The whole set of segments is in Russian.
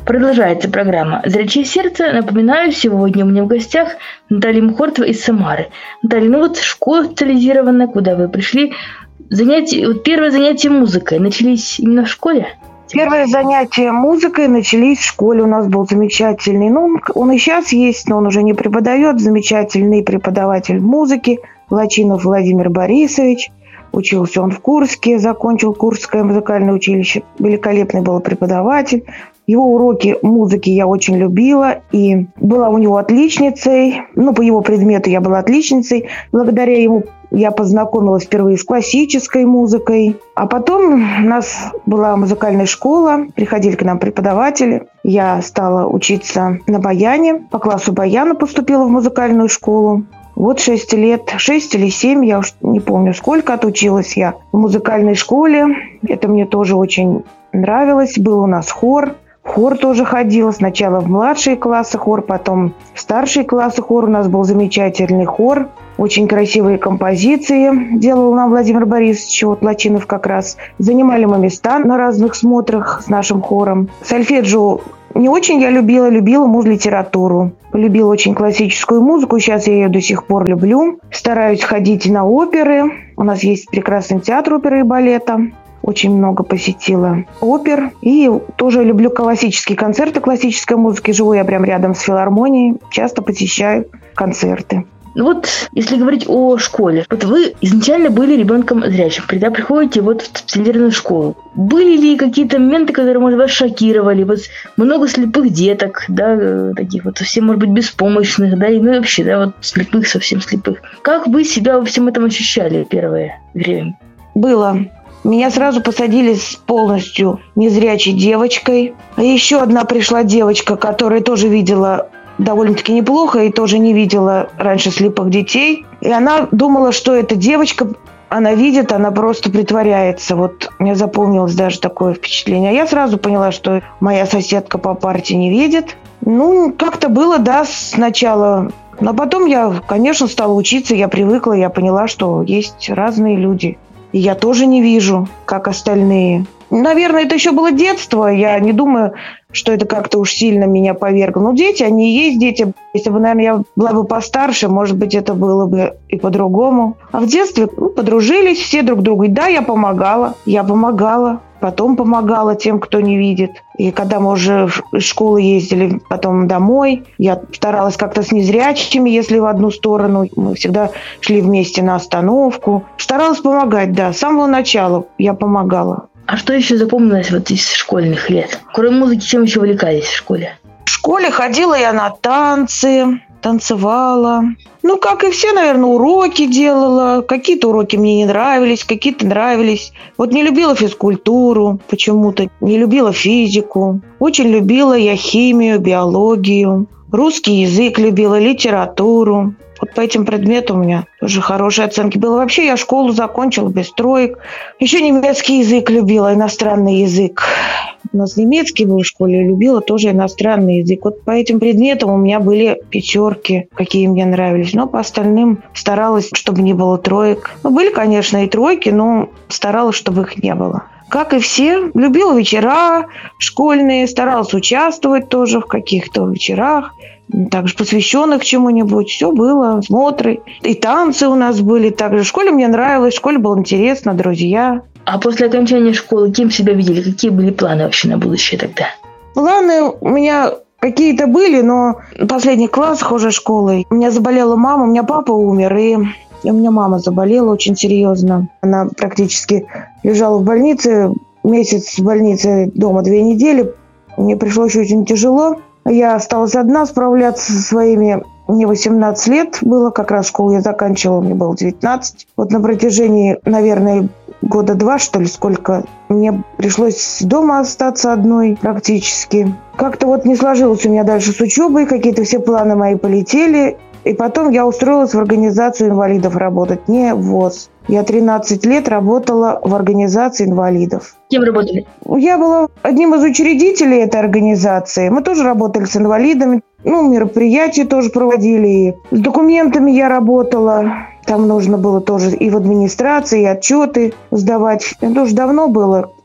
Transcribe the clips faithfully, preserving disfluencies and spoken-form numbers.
Продолжается программа «Зрячее сердце». Напоминаю, сегодня у меня в гостях Наталья Мухортова из Самары. Наталья, ну вот школа специализированная, куда вы пришли. Занятия, вот первое занятие музыкой начались именно в школе? Первые занятия музыкой начались в школе. У нас был замечательный, ну, он и сейчас есть, но он уже не преподает, замечательный преподаватель музыки Лачинов Владимир Борисович. Учился он в Курске, закончил Курское музыкальное училище. Великолепный был преподаватель. Его уроки музыки я очень любила и была у него отличницей. Ну, по его предмету я была отличницей. Благодаря ему я познакомилась впервые с классической музыкой. А потом у нас была музыкальная школа, приходили к нам преподаватели. Я стала учиться на баяне. По классу баяна поступила в музыкальную школу. Вот шесть лет, шесть или семь, я уж не помню, сколько отучилась я в музыкальной школе. Это мне тоже очень нравилось. Был у нас хор. В хор тоже ходила. Сначала в младшие классы хор, потом в старшие классы хор. У нас был замечательный хор. Очень красивые композиции делал нам Владимир Борисович, вот Лачинов как раз. Занимали мы места на разных смотрах с нашим хором. Сольфеджио не очень я любила, любила муз-литературу. Полюбила очень классическую музыку, сейчас я ее до сих пор люблю. Стараюсь ходить на оперы. У нас есть прекрасный театр оперы и балета. Очень много посетила опер. И тоже люблю классические концерты классической музыки. Живу я прям рядом с филармонией. Часто посещаю концерты. Ну вот, если говорить о школе, вот вы изначально были ребенком зрячим, когда приходите вот в специализированную школу. Были ли какие-то моменты, которые, может, вас шокировали? Вот много слепых деток, да, таких вот совсем, может быть, беспомощных, да, и ну, вообще, да, вот слепых, совсем слепых. Как вы себя во всем этом ощущали первое время? Было. Меня сразу посадили с полностью незрячей девочкой. А еще одна пришла девочка, которая тоже видела довольно-таки неплохо и тоже не видела раньше слепых детей. И она думала, что эта девочка, она видит, она просто притворяется. Вот мне запомнилось даже такое впечатление. А я сразу поняла, что моя соседка по парте не видит. Ну, как-то было, да, сначала. Но потом я, конечно, стала учиться, я привыкла, я поняла, что есть разные люди. И я тоже не вижу, как остальные. Наверное, это еще было детство. Я не думаю, что это как-то уж сильно меня повергло. Ну, дети, они и есть дети. Если бы, наверное, я была бы постарше, может быть, это было бы и по-другому. А в детстве ну, подружились все друг другу. И да, я помогала. Я помогала. Потом помогала тем, кто не видит. И когда мы уже из школы ездили потом домой, я старалась как-то с незрячими, если в одну сторону. Мы всегда шли вместе на остановку. Старалась помогать, да. С самого начала я помогала. А что еще запомнилось вот из школьных лет? Кроме музыки, чем еще увлекались в школе? В школе ходила я на танцы, танцевала. Ну, как и все, наверное, уроки делала. Какие-то уроки мне не нравились, какие-то нравились. Вот не любила физкультуру почему-то, не любила физику. Очень любила я химию, биологию. Русский язык любила, литературу. Вот по этим предметам у меня тоже хорошие оценки было. Вообще я школу закончила без троек. Еще немецкий язык любила, иностранный язык. У нас немецкий был в школе, я любила тоже иностранный язык. Вот по этим предметам у меня были пятерки, какие мне нравились. Но по остальным старалась, чтобы не было троек. Ну, были, конечно, и тройки, но старалась, чтобы их не было. Как и все, любила вечера школьные, старалась участвовать тоже в каких-то вечерах, также посвященных чему-нибудь. Все было, смотры. И танцы у нас были также. В школе мне нравилось, в школе было интересно, друзья. А после окончания школы кем себя видели? Какие были планы вообще на будущее тогда? Планы у меня какие-то были, но в последних классах уже школы. У меня заболела мама, у меня папа умер, и у меня мама заболела очень серьезно. Она практически лежала в больнице. Месяц в больнице, дома две недели. Мне пришлось очень тяжело. Я осталась одна справляться со своими... Мне восемнадцать лет было, как раз школу я заканчивала, мне было девятнадцать. Вот на протяжении, наверное, года два, что ли, сколько, мне пришлось дома остаться одной практически. Как-то вот не сложилось у меня дальше с учебой, какие-то все планы мои полетели. И потом я устроилась в организацию инвалидов работать, не в ВОЗ. Я тринадцать лет работала в организации инвалидов. Кем работали? Я была одним из учредителей этой организации. Мы тоже работали с инвалидами. Ну, мероприятия тоже проводили. И с документами я работала. Там нужно было тоже и в администрации, и отчеты сдавать. Это уже давно было.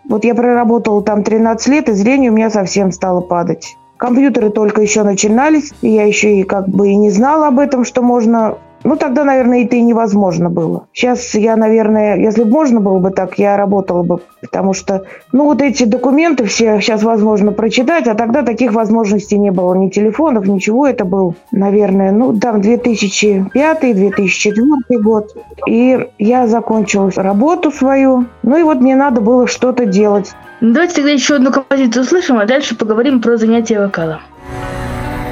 Вот я проработала там тринадцать лет, и зрение у меня совсем стало падать. Компьютеры только еще начинались, и я еще и как бы и не знала об этом, что можно... Ну, тогда, наверное, это и невозможно было. Сейчас я, наверное, если бы можно было бы так, я работала бы, потому что, ну, вот эти документы все сейчас возможно прочитать, а тогда таких возможностей не было, ни телефонов, ничего. Это был, наверное, ну, там две тысячи пятый - две тысячи четвёртый год. И я закончила работу свою, ну, и вот мне надо было что-то делать. Давайте тогда еще одну композицию услышим, а дальше поговорим про занятия вокалом.